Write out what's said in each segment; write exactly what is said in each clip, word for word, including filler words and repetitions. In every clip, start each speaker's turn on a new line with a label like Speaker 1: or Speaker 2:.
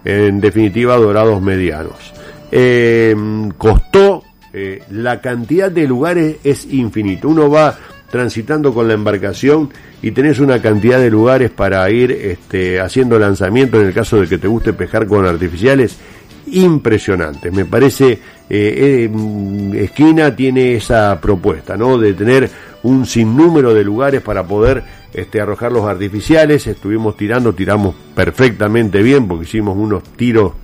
Speaker 1: en definitiva dorados medianos. Eh, costó, eh, la cantidad de lugares es infinito. Uno va transitando con la embarcación y tenés una cantidad de lugares para ir este, haciendo lanzamientos en el caso de que te guste pescar con artificiales, impresionante. Me parece, eh, eh, Esquina tiene esa propuesta, ¿no?, de tener un sinnúmero de lugares para poder este, arrojar los artificiales. Estuvimos tirando, tiramos perfectamente bien porque hicimos unos tiros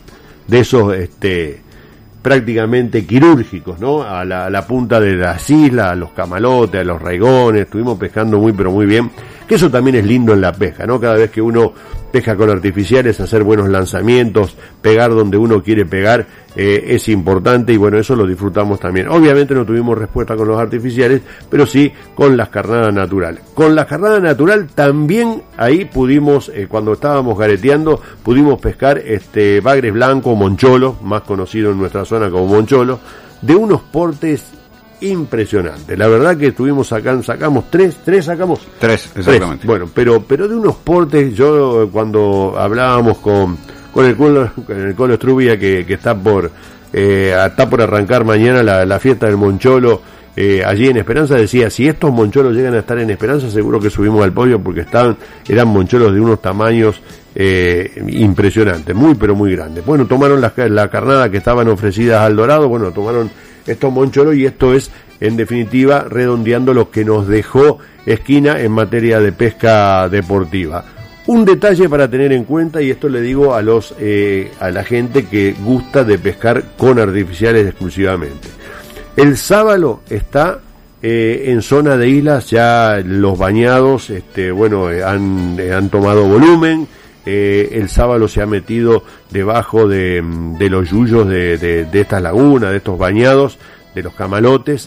Speaker 1: de esos este, prácticamente quirúrgicos, ¿no?, a la, a la punta de las islas, a los camalotes, a los raigones. Estuvimos pescando muy pero muy bien, que eso también es lindo en la pesca, ¿no? Cada vez que uno pesca con artificiales, hacer buenos lanzamientos, pegar donde uno quiere pegar, eh, es importante, y bueno, eso lo disfrutamos también. Obviamente no tuvimos respuesta con los artificiales, pero sí con las carnadas naturales. Con la carnada natural también ahí pudimos, eh, cuando estábamos gareteando, pudimos pescar este bagres blanco, moncholo, más conocido en nuestra zona como moncholo, de unos portes impresionante. La verdad que estuvimos sacando, sacamos tres, tres sacamos.
Speaker 2: Tres, exactamente.
Speaker 1: Tres. Bueno, pero, pero de unos portes, yo cuando hablábamos con, con el Colo, con el Colo Estrubia, que, que está por, eh, está por arrancar mañana la, la fiesta del Moncholo, eh, allí en Esperanza, decía, si estos moncholos llegan a estar en Esperanza, seguro que subimos al podio, porque estaban, eran moncholos de unos tamaños eh, impresionantes, muy pero muy grandes. Bueno, tomaron la, la carnada que estaban ofrecidas al Dorado, bueno, tomaron estos moncholos, y esto es, en definitiva, redondeando lo que nos dejó Esquina en materia de pesca deportiva. Un detalle para tener en cuenta, y esto le digo a los eh, a la gente que gusta de pescar con artificiales exclusivamente. El sábalo está eh, en zona de islas, ya los bañados, este, bueno, eh, han, eh, han tomado volumen. Eh, el sábalo se ha metido debajo de, de los yuyos de, de, de estas lagunas, de estos bañados, de los camalotes,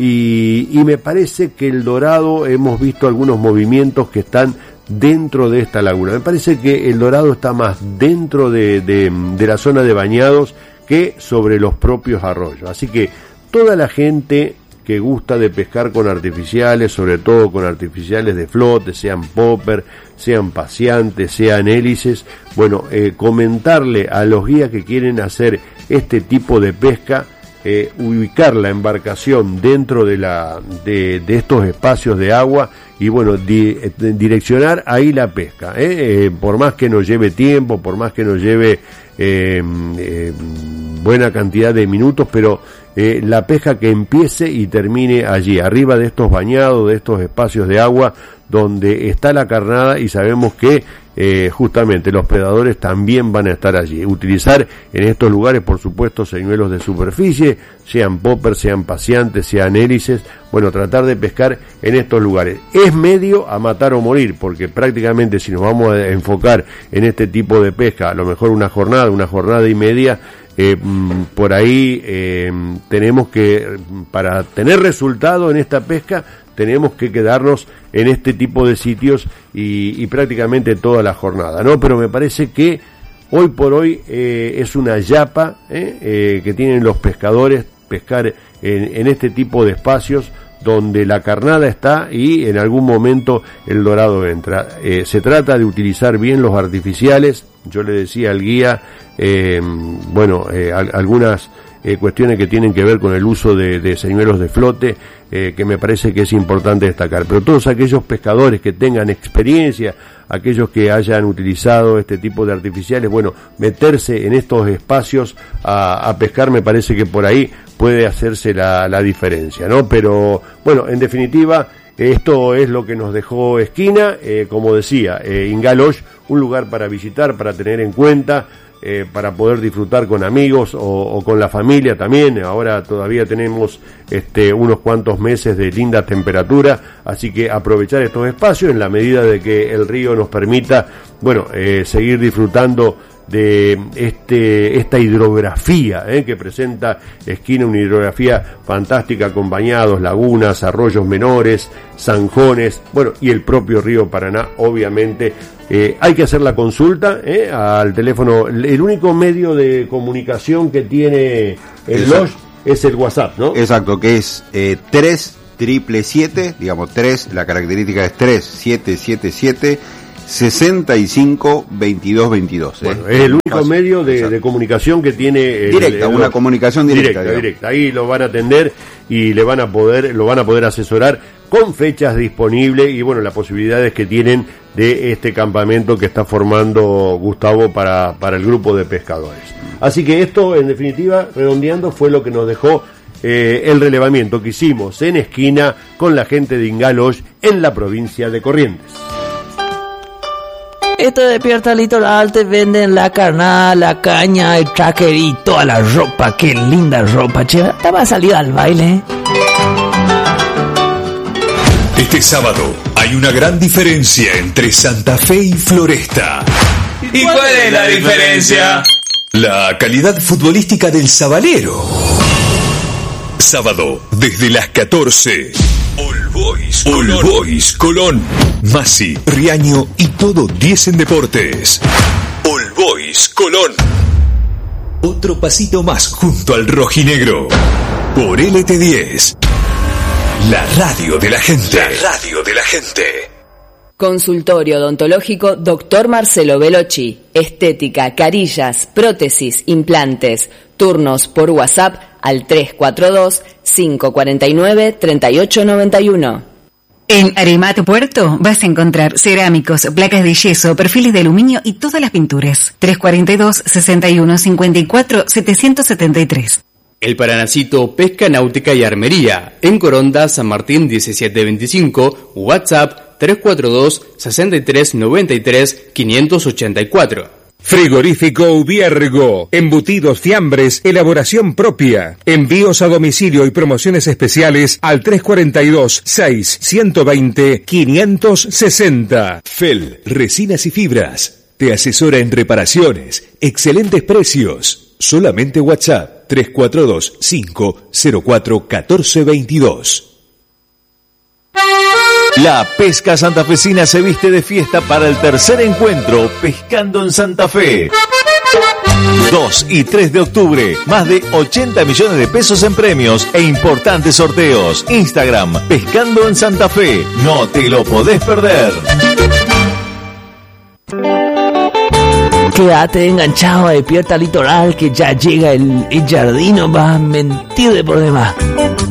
Speaker 1: y, y me parece que el dorado, hemos visto algunos movimientos que están dentro de esta laguna. Me parece que el dorado está más dentro de, de, de la zona de bañados que sobre los propios arroyos. Así que toda la gente que gusta de pescar con artificiales, sobre todo con artificiales de flote, sean popper, sean paseantes, sean hélices, bueno, eh, comentarle a los guías que quieren hacer este tipo de pesca, eh, ubicar la embarcación dentro de la de, de estos espacios de agua y bueno, di, direccionar ahí la pesca, ¿eh? Eh, por más que nos lleve tiempo, por más que nos lleve eh, eh, buena cantidad de minutos, pero eh, la pesca que empiece y termine allí, arriba de estos bañados, de estos espacios de agua donde está la carnada, y sabemos que eh, justamente los predadores también van a estar allí. Utilizar en estos lugares, por supuesto, señuelos de superficie, sean poppers, sean paseantes, sean hélices, bueno, tratar de pescar en estos lugares. Es medio a matar o morir, porque prácticamente si nos vamos a enfocar en este tipo de pesca, a lo mejor una jornada, una jornada y media, Eh, por ahí eh, tenemos que, para tener resultado en esta pesca, tenemos que quedarnos en este tipo de sitios y, y prácticamente toda la jornada, ¿no? Pero me parece que hoy por hoy eh, es una yapa eh, eh, que tienen los pescadores, pescar en, en este tipo de espacios donde la carnada está y en algún momento el dorado entra. Eh, se trata de utilizar bien los artificiales. Yo le decía al guía, eh, bueno, eh, al, algunas eh, cuestiones que tienen que ver con el uso de, de señuelos de flote, eh, que me parece que es importante destacar. Pero todos aquellos pescadores que tengan experiencia, aquellos que hayan utilizado este tipo de artificiales, bueno, meterse en estos espacios a, a pescar, me parece que por ahí puede hacerse la, la diferencia, ¿no? Pero, bueno, en definitiva, esto es lo que nos dejó Esquina, eh, como decía, eh, Ingalosh, un lugar para visitar, para tener en cuenta, eh, para poder disfrutar con amigos o, o con la familia también. Ahora todavía tenemos este, unos cuantos meses de linda temperatura, así que aprovechar estos espacios en la medida de que el río nos permita, bueno, eh, seguir disfrutando de este esta hidrografía eh, que presenta Esquina, una hidrografía fantástica con bañados, lagunas, arroyos menores, zanjones, bueno, y el propio río Paraná, obviamente. Eh, hay que hacer la consulta eh, al teléfono, el único medio de comunicación que tiene el Lodge es el WhatsApp, ¿no?
Speaker 2: Exacto, que es eh, tres siete siete, digamos tres, la característica es tres siete siete siete sesenta y cinco veintidós veintidós.
Speaker 1: Bueno, ¿eh? Es el único medio de, de comunicación que tiene el,
Speaker 2: directa,
Speaker 1: el,
Speaker 2: una
Speaker 1: el,
Speaker 2: comunicación directa,
Speaker 1: directa, directa. Ahí lo van a atender y le van a poder, lo van a poder asesorar con fechas disponibles y bueno, las posibilidades que tienen de este campamento que está formando Gustavo para, para el grupo de pescadores. Así que esto, en definitiva, redondeando, fue lo que nos dejó eh, el relevamiento que hicimos en esquina con la gente de Ingalosh en la provincia de Corrientes.
Speaker 3: Esto de Despierta Litoral te venden la carnada, la caña, el tracker y toda la ropa. Qué linda ropa, che. Estaba salida al baile.
Speaker 4: Este sábado hay una gran diferencia entre Santa Fe y Floresta.
Speaker 5: ¿Y cuál es la diferencia?
Speaker 4: La calidad futbolística del Sabalero. Sábado, desde las catorce. All Boys Colón. All Boys Colón. Masi, Riaño y todo diez en deportes. All Boys Colón. Otro pasito más junto al rojinegro. Por L T diez. La radio de la gente. La radio de la gente.
Speaker 6: Consultorio odontológico doctor Marcelo Velochi. Estética, carillas, prótesis, implantes. Turnos por WhatsApp al tres cuatro dos, cinco cuatro nueve, tres ocho nueve uno.
Speaker 7: En Aremato Puerto vas a encontrar cerámicos, placas de yeso, perfiles de aluminio y todas las pinturas. tres cuatro dos, sesenta y uno, cincuenta y cuatro, setecientos setenta y tres.
Speaker 8: El Paranacito Pesca Náutica y Armería, en Coronda, San Martín diecisiete veinticinco, WhatsApp tres cuatro dos, sesenta y tres noventa y tres, quinientos ochenta y cuatro.
Speaker 9: Frigorífico Ubiergo, embutidos, fiambres, elaboración propia, envíos a domicilio y promociones especiales al tres cuatro dos, seis, ciento veinte, quinientos sesenta.
Speaker 4: F E L, resinas y fibras, te asesora en reparaciones, excelentes precios. Solamente WhatsApp tres cuatro dos, cinco cero cuatro, uno cuatro dos dos.
Speaker 10: La pesca santafesina se viste de fiesta para el tercer encuentro Pescando en Santa Fe. dos y tres de octubre, más de ochenta millones de pesos en premios e importantes sorteos. Instagram, Pescando en Santa Fe. No te lo podés perder.
Speaker 3: Quédate enganchado a Despierta Litoral que ya llega el, el jardín, no vas a mentir de por demás.